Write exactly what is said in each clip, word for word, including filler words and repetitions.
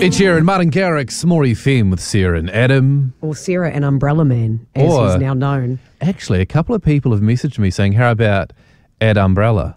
Ed Sheeran, Martin Garrix, More F M with Sarah and Adam. Or Sarah and Umbrella Man, as Or- he's now known. Actually, a couple of people have messaged me saying, how about Ad Umbrella?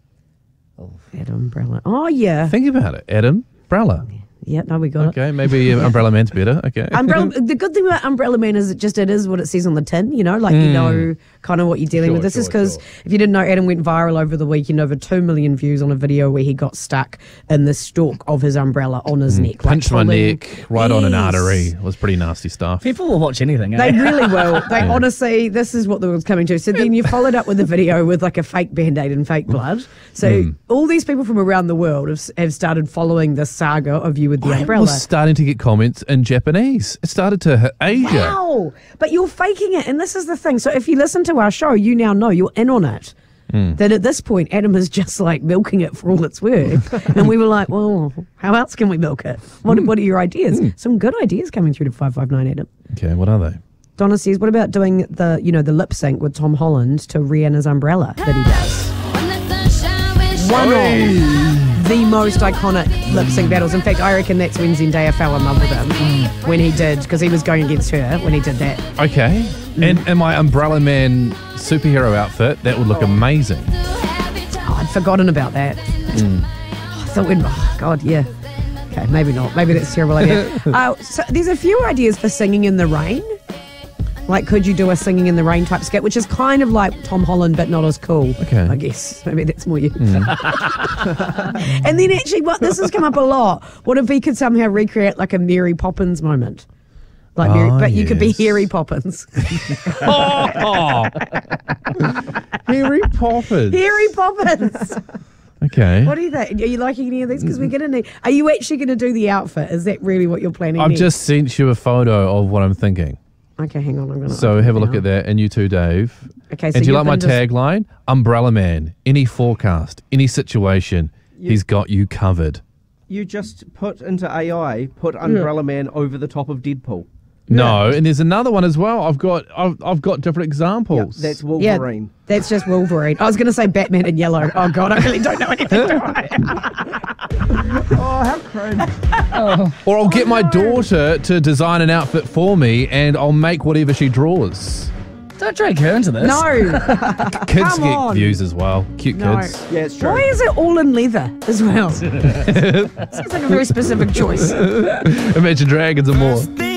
Ad Umbrella. Oh, yeah. Think about it, Adam Umbrella. Yeah, no, we got it. Okay, maybe uh, Umbrella Man's better. Okay. Umbrella. The good thing about Umbrella Man is it just it is what it says on the tin. You know, like you know kind of what you're dealing Sure, with. This is sure, because sure. if you didn't know, Adam went viral over the weekend, over two million views on a video where he got stuck in the stalk of his umbrella on his neck, like Punched my pulling- neck right on an Yes. artery. It was pretty nasty stuff. People will watch anything. They Eh? really will. They honestly, this is what the world's coming to. So then you followed up with a video with like a fake band-aid and fake blood. So all these people from around the world have, have started following the saga of you with the I umbrella. was starting to get comments in Japanese. It started to hit Asia. Wow. But you're faking it. And this is the thing. So if you listen to our show, you now know you're in on it. That at this point, Adam is just like milking it for all it's worth. And we were like, well, how else can we milk it? What, what are your ideas? Some good ideas coming through to five five nine, Adam. Okay, what are they? Donna says, what about doing the, you know, the lip sync with Tom Holland to Rihanna's Umbrella that he does? One of the most iconic lip sync battles. In fact, I reckon that's when Zendaya fell in love with him when he did, because he was going against her when he did that. Okay. And in my Umbrella Man superhero outfit, that would look amazing. Oh, I'd forgotten about that. Oh, I thought we'd, oh, God, yeah. Okay, maybe not. Maybe that's a terrible idea. uh, so there's a few ideas for singing in the rain. Like, could you do a singing in the rain type skit, which is kind of like Tom Holland, but not as cool. Okay. I guess. Maybe that's more you. And then actually, what this has come up a lot. What if he could somehow recreate like a Mary Poppins moment? Like Mary, Oh, but you could be yes. Harry Poppins. Oh! Harry Poppins. Harry Poppins. Okay. What do you think? Are you liking any of these? Because we're going to need. Are you actually going to do the outfit? Is that really what you're planning? I've next? just sent you a photo of what I'm thinking. Okay, hang on. I'm going to. So have a look at that, and you too, Dave. Okay, so and do you you've like my been dis- tagline? Umbrella Man. Any forecast, any situation, he's got you covered. You just put into A I, put Umbrella Man over the top of Deadpool. No, and there's another one as well. I've got I've, I've got different Yeah, examples. that's Yeah, Wolverine. that's just Wolverine. I was going to say Batman in yellow. Oh God, I really don't know anything. Do I? Oh, how cringe. Or I'll get my daughter to design an outfit for me, and I'll make whatever she draws. Don't drag her into this. No. Kids Come get on. views as well. Cute No. kids. Yeah, it's true. Why is it all in leather as well? Seems like a very specific choice. Imagine Dragons and more.